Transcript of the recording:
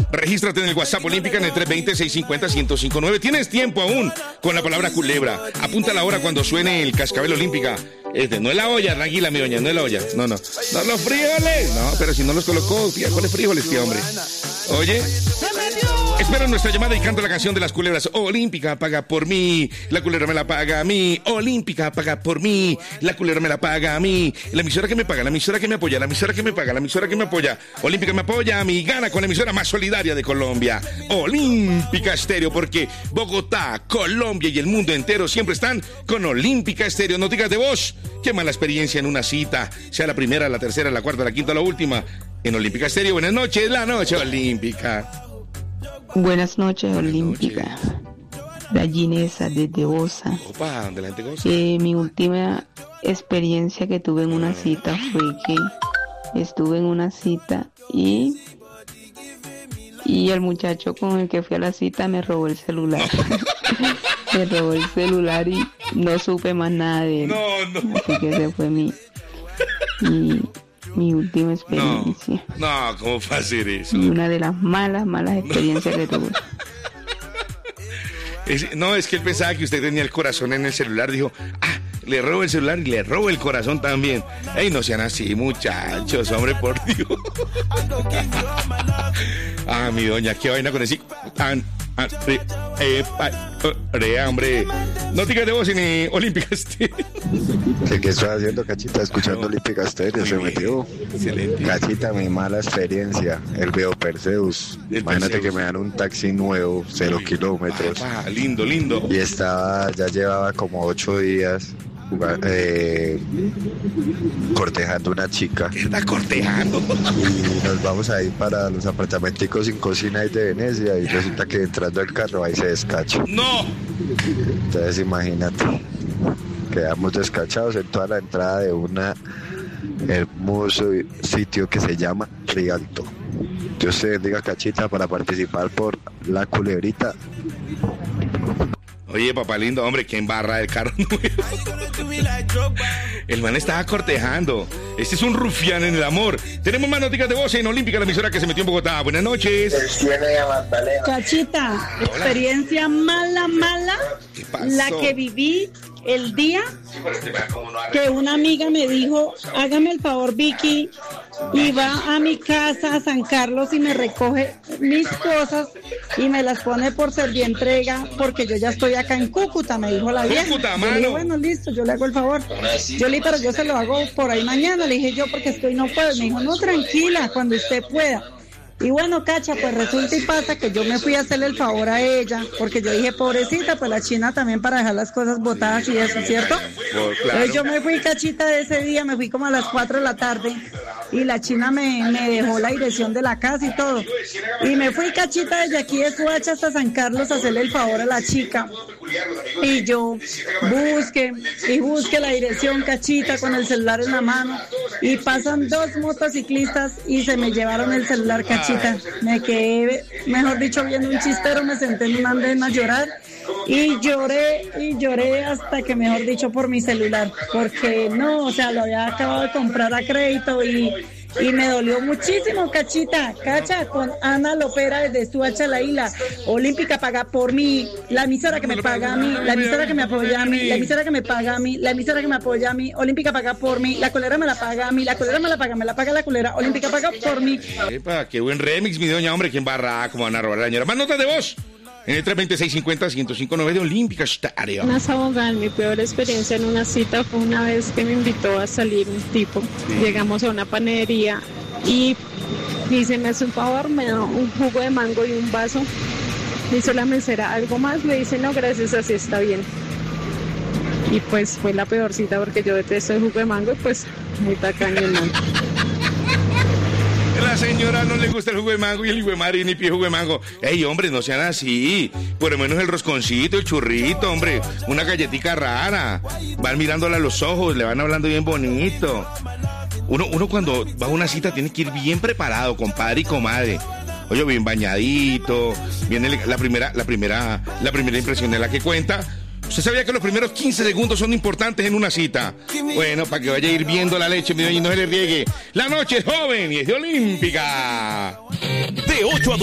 Regístrate en el WhatsApp Olímpica en el 320-650-1059. Tienes tiempo aún con la palabra culebra. Apunta la hora cuando suene el cascabel Olímpica. No es la olla, tranquila, mi doña, no es la olla. No los frijoles. No, pero si no los colocó, tía, ¿cuáles frijoles, tía, hombre? Oye, espera nuestra llamada y canta la canción de las culebras. Olímpica, paga por mí, la culebra me la paga a mí. Olímpica, paga por mí, la culebra me la paga a mí. La emisora que me paga, la emisora que me apoya, la emisora que me paga, la emisora que me apoya. Olímpica me apoya a mí, gana con la emisora más solidaria de Colombia. Olímpica Estéreo, porque Bogotá, Colombia y el mundo entero siempre están con Olímpica Estéreo. No digas de vos, qué mala experiencia en una cita, sea la primera, la tercera, la cuarta, la quinta o la última. En Olímpica Estéreo, buenas noches, la noche olímpica. Buenas noches, Olímpica. La Ginesa desde Osa. Opa, ¿dónde la gente goza? Mi última experiencia que tuve en una cita fue que estuve en una cita y el muchacho con el que fui a la cita me robó el celular. Me robó el celular y no supe más nada de él. No. Así que ese fue mi última experiencia. No, ¿cómo va a ser eso? Y una de las malas experiencias que tuve. Es que él pensaba que usted tenía el corazón en el celular. Dijo, le robo el celular y le robo el corazón también. Ey, no sean así, muchachos, hombre, por Dios. Mi doña, qué vaina con ese... hombre, no digas de vos ni Olímpica Estéreo. ¿Qué estás haciendo, Cachita? Escuchando Olímpica Estéreo, se metió. Excelente. Cachita, mi mala experiencia, el Veo Perseus. Imagínate que me dan un taxi nuevo, 0 kilómetros. Lindo. Y ya llevaba como 8 días cortejando una chica. ¿Qué está cortejando? Y nos vamos a ir para los apartamenticos sin cocina ahí de Venecia y resulta que entrando al carro ahí se descacha. ¡No! Entonces imagínate, quedamos descachados en toda la entrada de un hermoso sitio que se llama Rialto. Dios te bendiga, Cachita, para participar por la culebrita. Oye, papá lindo, hombre, ¿quién barra el carro nuevo? El man estaba cortejando. Este es un rufián en el amor. Tenemos más noticias de voz en Olímpica, la emisora que se metió en Bogotá. Buenas noches. Cachita, experiencia mala, la que viví el día que una amiga me dijo, hágame el favor, Vicky, y va a mi casa a San Carlos y me recoge mis cosas y me las pone por servientrega porque yo ya estoy acá en Cúcuta, me dijo la vieja. Yo le dije, bueno, listo, yo le hago el favor. Yo le dije, pero yo se lo hago por ahí mañana, le dije yo, porque estoy no puedo. Me dijo, no, tranquila, cuando usted pueda. Y bueno, Cacha, pues resulta y pasa que yo me fui a hacerle el favor a ella, porque yo dije, pobrecita, pues la China también para dejar las cosas botadas y eso, ¿cierto? Claro. Entonces yo me fui, Cachita, de ese día, me fui como a las 4 de la tarde, y la China me dejó la dirección de la casa y todo. Y me fui, Cachita, desde aquí de Soacha hasta San Carlos a hacerle el favor a la chica. Y yo busque la dirección, Cachita, con el celular en la mano, y pasan 2 motociclistas y se me llevaron el celular, Cachita. Me quedé, mejor dicho, viendo un chistero, me senté en un andén a llorar y lloré hasta que, mejor dicho, por mi celular, porque no, o sea, lo había acabado de comprar a crédito y me dolió muchísimo, Cachita. Cacha, con Ana Lopera desde Soacha, la isla. Olímpica paga por mí, la emisora que me paga a mí, la emisora que me apoya a mí, la emisora que me paga a mí, la emisora que me apoya a mí. Olímpica paga por mí, la colera me la paga a mí, la colera me la paga la colera. Olímpica paga por mí. Epa, qué buen remix, mi doña, hombre. ¿Quién barra? ¿Cómo van a robar la señora? Más notas de voz. En el 320-650-1059 de Olímpica Estéreo. Una abogada, mi peor experiencia en una cita fue una vez que me invitó a salir un tipo. Llegamos a una panadería y dice, me hace un favor, me da un jugo de mango y un vaso. Dice la mesera, ¿algo más? Le dice, no, gracias, así está bien. Y pues fue la peor cita porque yo detesto el jugo de mango y pues muy tacaño el man. La señora no le gusta el jugo de mango y el hijo de madre ni pie jugo de mango. Ey, hombre, no sean así. Por lo menos el rosconcito, el churrito, hombre. Una galletica rara. Van mirándola a los ojos, le van hablando bien bonito. Uno cuando va a una cita tiene que ir bien preparado, compadre y comadre. Oye, bien bañadito. Viene la primera impresión de la que cuenta. ¿Usted sabía que los primeros 15 segundos son importantes en una cita? Bueno, para que vaya hirviendo la leche, mi doña, y no se le riegue. La noche es joven y es de Olímpica. De 8 a